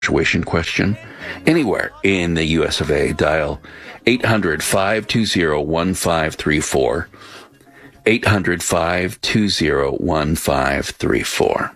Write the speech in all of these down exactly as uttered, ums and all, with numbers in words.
Tuition question anywhere in the U S of A. Dial eight hundred, five two zero, one five three four. eight hundred, five two zero, one five three four.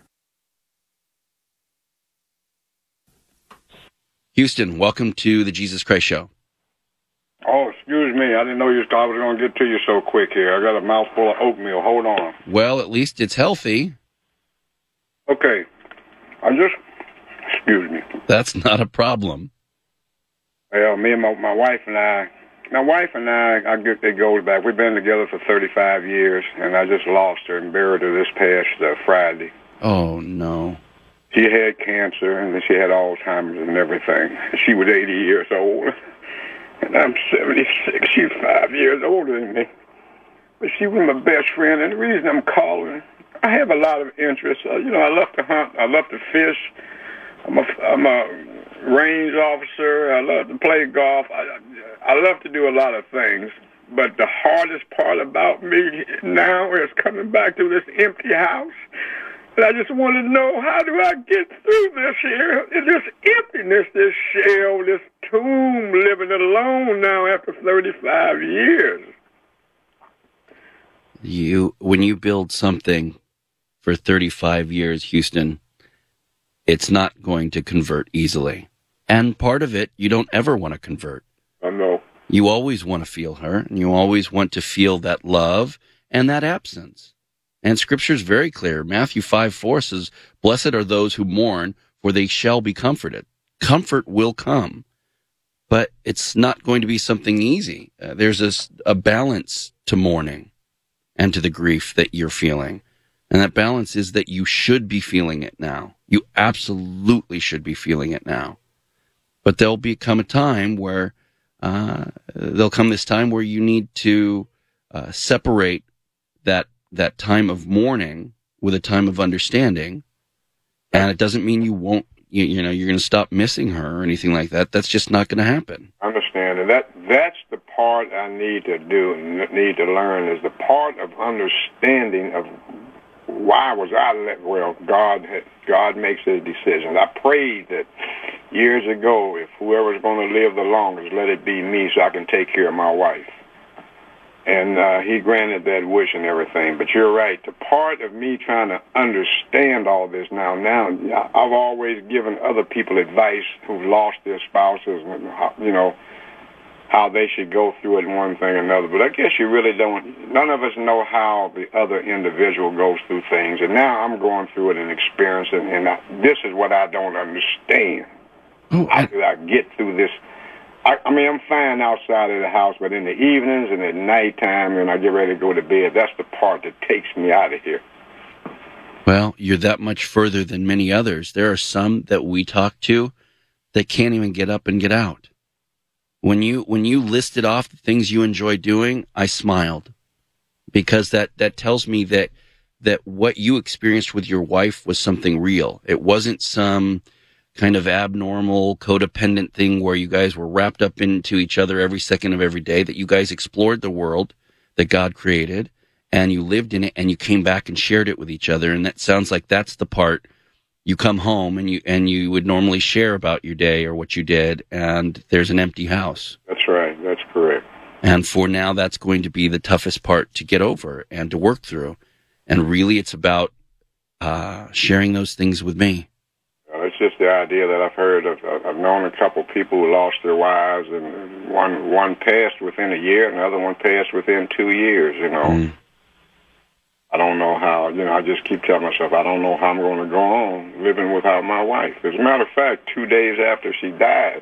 Houston, welcome to the Jesus Christ Show. Oh, excuse me. I didn't know you I was going to get to you so quick here. I got a mouthful of oatmeal. Hold on. Well, at least it's healthy. Okay. I'm just... Excuse me. That's not a problem. Well, me and my, my wife and I... My wife and I, I get it goes back. We've been together for thirty-five years, and I just lost her and buried her this past uh, Friday. Oh, no. She had cancer, and she had Alzheimer's and everything. She was eighty years old, and I'm seventy-six. She's five years older than me. But she was my best friend, and the reason I'm calling, I have a lot of interests. Uh, you know, I love to hunt. I love to fish. I'm a, I'm a range officer. I love to play golf. I, I love to do a lot of things. But the hardest part about me now is coming back to this empty house. And I just want to know, how do I get through this here, this emptiness, this shell, this tomb, living alone now after thirty-five years? You, when you build something for thirty-five years, Houston, it's not going to convert easily. And part of it, you don't ever want to convert. I know. You always want to feel her, and you always want to feel that love and that absence. And Scripture is very clear. Matthew five four says, "Blessed are those who mourn, for they shall be comforted." Comfort will come, but it's not going to be something easy. Uh, there's a, a balance to mourning and to the grief that you're feeling. And that balance is that you should be feeling it now. You absolutely should be feeling it now. But there'll become a time where, uh, there'll come this time where you need to uh, separate that that time of mourning with a time of understanding. And it doesn't mean you won't, you, you know, you're going to stop missing her or anything like that. That's just not going to happen. I understand. And that, that's the part I need to do and need to learn, is the part of understanding of why was I let, well, God had, God makes his decisions. I prayed that years ago, if whoever's going to live the longest, let it be me so I can take care of my wife. And uh, he granted that wish and everything. But you're right. The part of me trying to understand all this now, now I've always given other people advice who've lost their spouses, and you know, how they should go through it, one thing or another. But I guess you really don't, none of us know how the other individual goes through things. And now I'm going through it and experiencing, and I, this is what I don't understand. Oh, I, how do I get through this? I, I mean, I'm fine outside of the house, but in the evenings and at nighttime, when I get ready to go to bed, that's the part that takes me out of here. Well, you're that much further than many others. There are some that we talk to that can't even get up and get out. When you when you listed off the things you enjoy doing, I smiled, because that, that tells me that that what you experienced with your wife was something real. It wasn't some kind of abnormal, codependent thing where you guys were wrapped up into each other every second of every day, that you guys explored the world that God created, and you lived in it, and you came back and shared it with each other. And that sounds like that's the part. You come home and you and you would normally share about your day or what you did, and there's an empty house. That's right. That's correct. And for now, that's going to be the toughest part to get over and to work through. And really, it's about uh, sharing those things with me. Well, it's just the idea that I've heard of. I've known a couple of people who lost their wives, and one one passed within a year, and the other one passed within two years, you know. Mm. I don't know how, you know, I just keep telling myself, I don't know how I'm going to go on living without my wife. As a matter of fact, two days after she died,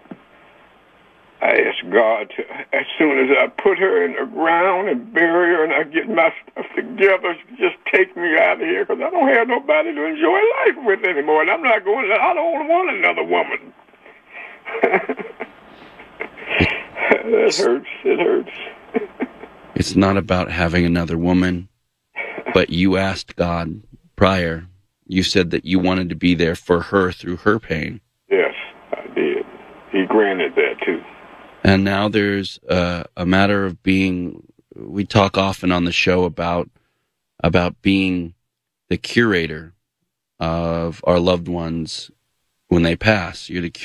I asked God to, as soon as I put her in the ground and bury her and I get my stuff together, just take me out of here, because I don't have nobody to enjoy life with anymore. And I'm not going to, I don't want another woman. It hurts. It hurts. It's not about having another woman. But you asked God prior, you said that you wanted to be there for her through her pain. Yes, I did. He granted that too. And now there's uh, a matter of being, we talk often on the show about about being the curator of our loved ones when they pass. You're to